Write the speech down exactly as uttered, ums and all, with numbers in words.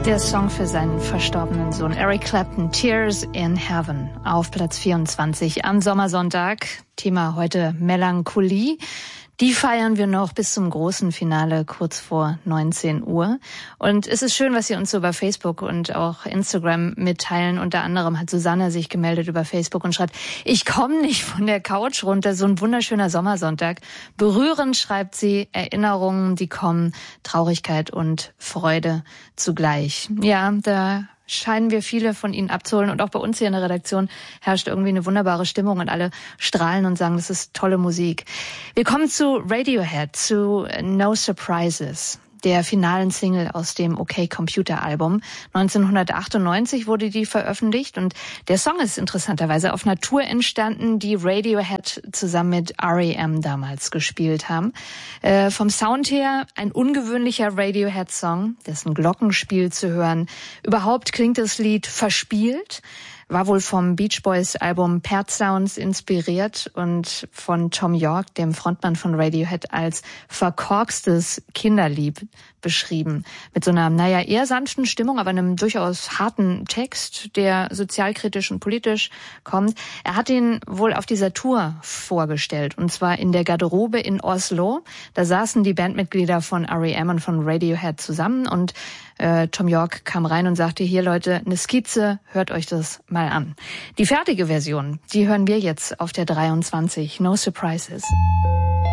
Der Song für seinen verstorbenen Sohn Eric Clapton, Tears in Heaven, auf Platz vierundzwanzig am Sommersonntag. Thema heute Melancholie. Die feiern wir noch bis zum großen Finale kurz vor neunzehn Uhr. Und es ist schön, was Sie uns so über Facebook und auch Instagram mitteilen. Unter anderem hat Susanne sich gemeldet über Facebook und schreibt, ich komme nicht von der Couch runter, so ein wunderschöner Sommersonntag. Berührend, schreibt sie, Erinnerungen, die kommen, Traurigkeit und Freude zugleich. Ja, da scheinen wir viele von Ihnen abzuholen. Und auch bei uns hier in der Redaktion herrscht irgendwie eine wunderbare Stimmung und alle strahlen und sagen, das ist tolle Musik. Wir kommen zu Radiohead, zu No Surprises, der finalen Single aus dem OK Computer Album. neunzehnhundertachtundneunzig wurde die veröffentlicht und der Song ist interessanterweise auf einer Tour entstanden, die Radiohead zusammen mit R E M damals gespielt haben. Äh, vom Sound her ein ungewöhnlicher Radiohead-Song, dessen Glockenspiel zu hören. Überhaupt klingt das Lied verspielt. War wohl vom Beach Boys Album Pet Sounds inspiriert und von Thom Yorke, dem Frontmann von Radiohead, als verkorkstes Kinderlied beschrieben. Mit so einer, naja, eher sanften Stimmung, aber einem durchaus harten Text, der sozialkritisch und politisch kommt. Er hat ihn wohl auf dieser Tour vorgestellt, und zwar in der Garderobe in Oslo. Da saßen die Bandmitglieder von R E M und von Radiohead zusammen und äh, Thom Yorke kam rein und sagte, hier Leute, eine Skizze, hört euch das mal an. Die fertige Version, die hören wir jetzt auf der dreiundzwanzig. No Surprises.